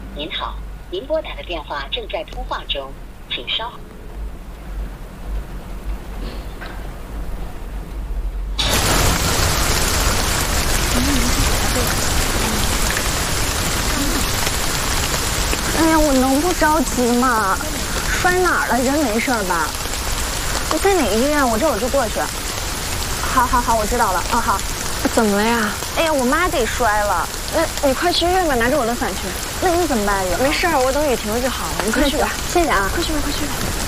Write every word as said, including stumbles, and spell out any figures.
您好，您拨打的电话正在通话中，请稍后。 哎呀，我能不着急吗？摔哪儿了？人没事吧？你在哪个医院？我这会儿就过去。好好好，我知道了。哦，好。怎么了呀？哎呀，我妈给摔了。那你快去医院吧，拿着我的伞去。那你怎么办呀？没事儿，我等雨停了就好了。你快去吧。谢谢啊，快去吧，快去吧。